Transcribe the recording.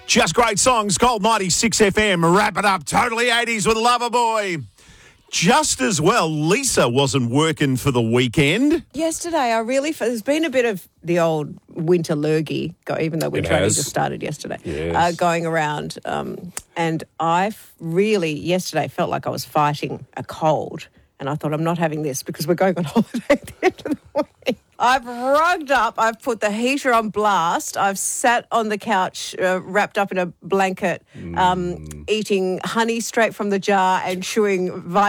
Just great songs. Gold 96 FM. Wrap it up. Totally 80s with Loverboy. Just as well, Lisa wasn't working for the weekend. Yesterday, there's been a bit of the old winter lurgy, even though winter only just started yesterday, going around. And I really, yesterday, felt like I was fighting a cold. And I thought, I'm not having this because we're going on holiday at the end of the week. I've rugged up. I've put the heater on blast. I've sat on the couch wrapped up in a blanket, eating honey straight from the jar and chewing